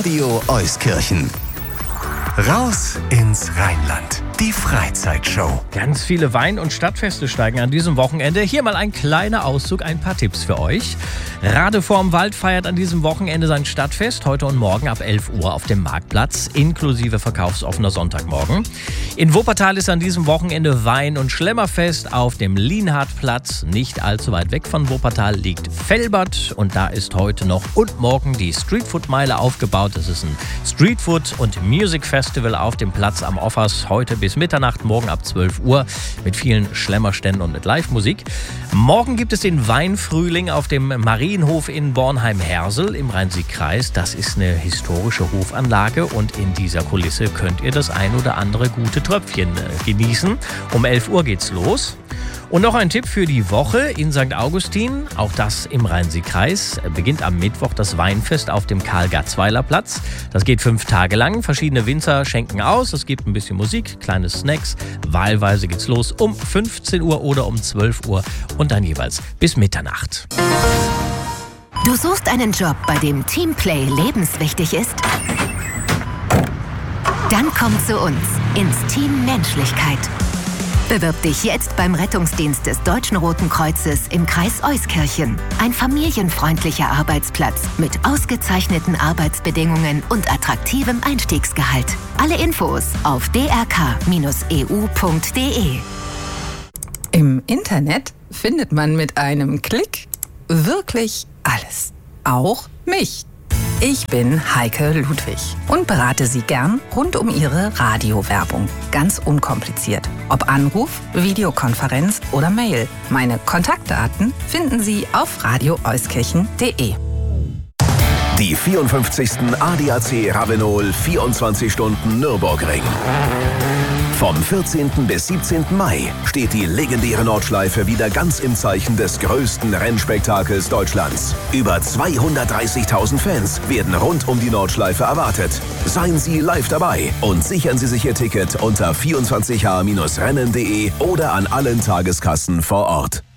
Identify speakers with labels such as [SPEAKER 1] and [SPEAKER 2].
[SPEAKER 1] Radio Euskirchen. Raus ins Rheinland. Die Freizeitshow.
[SPEAKER 2] Ganz viele Wein- und Stadtfeste steigen an diesem Wochenende. Hier mal ein kleiner Auszug, ein paar Tipps für euch. Rade vorm Wald feiert an diesem Wochenende sein Stadtfest. Heute und morgen ab 11 Uhr auf dem Marktplatz, inklusive verkaufsoffener Sonntagmorgen. In Wuppertal ist an diesem Wochenende Wein- und Schlemmerfest auf dem Lienhardplatz. Nicht allzu weit weg von Wuppertal liegt Velbert. Und da ist heute noch und morgen die Streetfood-Meile aufgebaut. Das ist ein Streetfood- und Music Festival auf dem Platz am Offers. Heute bis Mitternacht, morgen ab 12 Uhr mit vielen Schlemmerständen und mit Live-Musik. Morgen gibt es den Weinfrühling auf dem Marienhof in Bornheim-Hersel im Rhein-Sieg-Kreis. Das ist eine historische Hofanlage und in dieser Kulisse könnt ihr das ein oder andere gute Tröpfchen genießen. Um 11 Uhr geht's los. Und noch ein Tipp für die Woche in St. Augustin, auch das im Rhein-Sieg-Kreis, beginnt am Mittwoch das Weinfest auf dem Karl-Gatzweiler-Platz. Das geht 5 Tage lang. Verschiedene Winzer schenken aus. Es gibt ein bisschen Musik, kleine Snacks. Wahlweise geht's los um 15 Uhr oder um 12 Uhr und dann jeweils bis Mitternacht.
[SPEAKER 3] Du suchst einen Job, bei dem Teamplay lebenswichtig ist? Dann komm zu uns ins Team Menschlichkeit. Bewirb dich jetzt beim Rettungsdienst des Deutschen Roten Kreuzes im Kreis Euskirchen. Ein familienfreundlicher Arbeitsplatz mit ausgezeichneten Arbeitsbedingungen und attraktivem Einstiegsgehalt. Alle Infos auf drk-eu.de.
[SPEAKER 4] Im Internet findet man mit einem Klick wirklich alles. Auch mich. Ich bin Heike Ludwig und berate Sie gern rund um Ihre Radiowerbung. Ganz unkompliziert. Ob Anruf, Videokonferenz oder Mail. Meine Kontaktdaten finden Sie auf radioeuskirchen.de.
[SPEAKER 1] Die 54. ADAC Ravenol 24 Stunden Nürburgring. Vom 14. bis 17. Mai steht die legendäre Nordschleife wieder ganz im Zeichen des größten Rennspektakels Deutschlands. Über 230.000 Fans werden rund um die Nordschleife erwartet. Seien Sie live dabei und sichern Sie sich Ihr Ticket unter 24h-rennen.de oder an allen Tageskassen vor Ort.